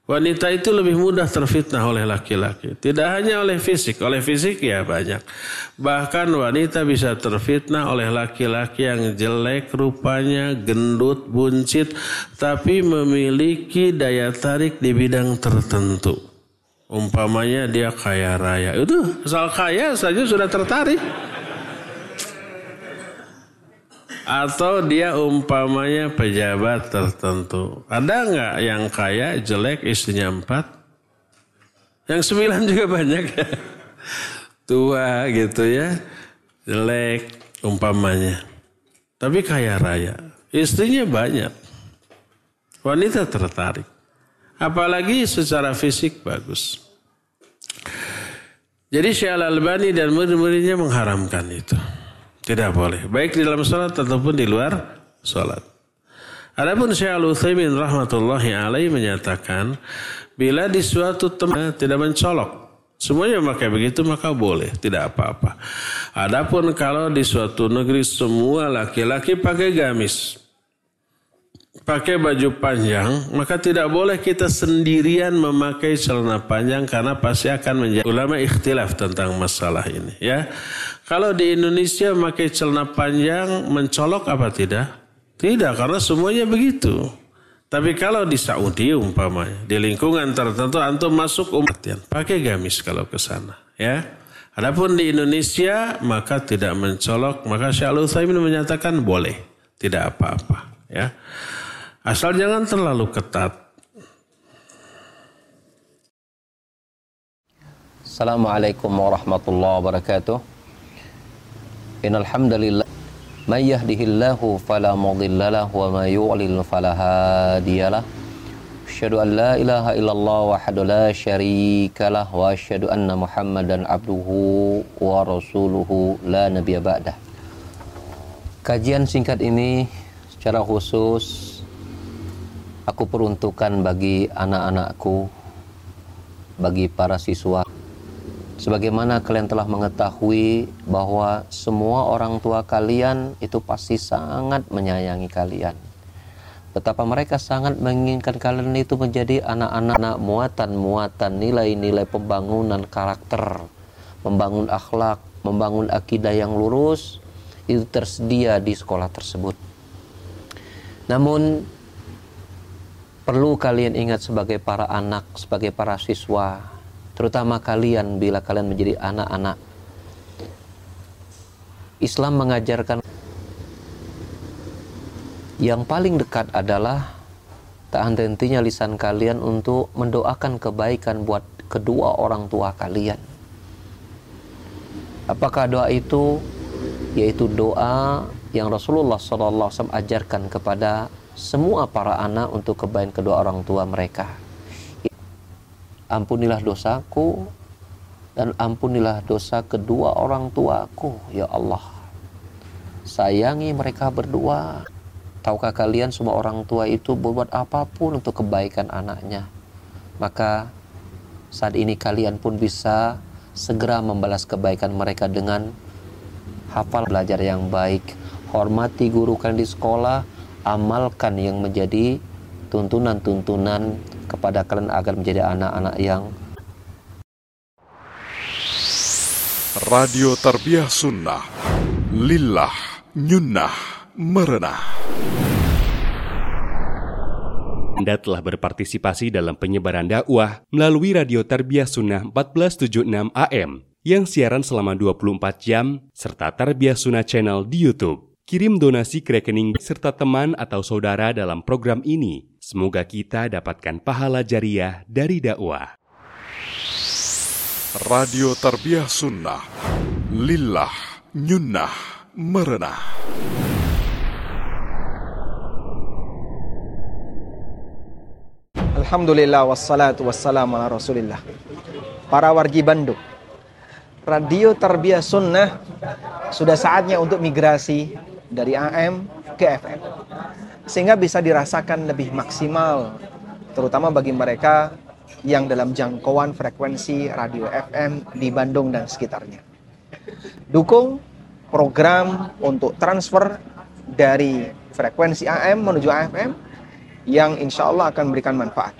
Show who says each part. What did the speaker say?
Speaker 1: Wanita itu lebih mudah terfitnah oleh laki-laki. Tidak hanya oleh fisik ya banyak. Bahkan wanita bisa terfitnah oleh laki-laki yang jelek rupanya, gendut, buncit, tapi memiliki daya tarik di bidang tertentu. Umpamanya dia kaya raya. Itu asal kaya saja sudah tertarik. Atau dia umpamanya pejabat tertentu. Ada nggak yang kaya, jelek, istrinya 4? Yang 9 juga banyak ya. Tua gitu ya. Jelek umpamanya. Tapi kaya raya. Istrinya banyak. Wanita tertarik. Apalagi secara fisik bagus. Jadi Syekh Al-Albani dan murid-muridnya mengharamkan itu. Tidak boleh. Baik di dalam sholat ataupun di luar sholat. Adapun Syekh Al-Utsaimin rahmatullahi alaihi menyatakan, bila di suatu tempat tidak mencolok, semuanya memakai begitu maka boleh, tidak apa-apa. Adapun kalau di suatu negeri semua laki-laki pakai gamis, pakai baju panjang, maka tidak boleh kita sendirian memakai celana panjang karena pasti akan menjadi ulama ikhtilaf tentang masalah ini ya. Kalau di Indonesia memakai celana panjang mencolok apa tidak? Tidak, karena semuanya begitu. Tapi kalau di Saudi umpamanya, di lingkungan tertentu antum masuk pakai gamis kalau ke sana ya. Adapun di Indonesia maka tidak mencolok, maka Syekh Al-Utsaimin menyatakan boleh, tidak apa-apa ya. Asal jangan terlalu ketat.
Speaker 2: Assalamualaikum warahmatullahi wabarakatuh. Innal hamdalillah may yahdihillahu fala mudhillalah wa may yudlil fala hadiyalah. Asyhadu an la ilaha illallah wahdahu la syarikalah wa asyhadu anna Muhammadan abduhu wa rasuluhu la nabiyya ba'dah. Kajian singkat ini secara khusus aku peruntukkan bagi anak-anakku, bagi para siswa. Sebagaimana kalian telah mengetahui bahwa semua orang tua kalian itu pasti sangat menyayangi kalian. Betapa mereka sangat menginginkan kalian itu menjadi anak-anak muatan-muatan nilai-nilai pembangunan karakter, membangun akhlak, membangun akidah yang lurus, itu tersedia di sekolah tersebut. Namun perlu kalian ingat sebagai para anak, sebagai para siswa, terutama kalian bila kalian menjadi anak-anak. Islam mengajarkan yang paling dekat adalah tak henti-hentinya lisan kalian untuk mendoakan kebaikan buat kedua orang tua kalian. Apakah doa itu? Yaitu doa yang Rasulullah SAW ajarkan kepada semua para anak untuk kebaikan kedua orang tua mereka. Ampunilah dosaku dan ampunilah dosa kedua orang tuaku, ya Allah. Sayangi mereka berdua. Tahukah kalian semua orang tua itu berbuat apapun untuk kebaikan anaknya. Maka saat ini kalian pun bisa segera membalas kebaikan mereka dengan hafal, belajar yang baik, hormati guru kalian di sekolah, amalkan yang menjadi tuntunan-tuntunan kepada kalian agar menjadi anak-anak yang
Speaker 3: Radio Tarbiyah Sunnah Lillah Nyunnah Merenah.
Speaker 4: Anda telah berpartisipasi dalam penyebaran dakwah melalui Radio Tarbiyah Sunnah 1476 AM yang siaran selama 24 jam serta Tarbiyah Sunnah Channel di YouTube. Kirim donasi ke rekening serta teman atau saudara dalam program ini. Semoga kita dapatkan pahala jariah dari dakwah.
Speaker 3: Radio Tarbiyah Sunnah Lillah Nyunnah Merenah.
Speaker 5: Alhamdulillah wassalatu wassalamu ala Rasulillah. Para wargi Bandung, Radio Tarbiyah Sunnah sudah saatnya untuk migrasi dari AM ke FM, sehingga bisa dirasakan lebih maksimal, terutama bagi mereka yang dalam jangkauan frekuensi radio FM di Bandung dan sekitarnya. Dukung program untuk transfer dari frekuensi AM menuju AFM yang insya Allah akan memberikan manfaat.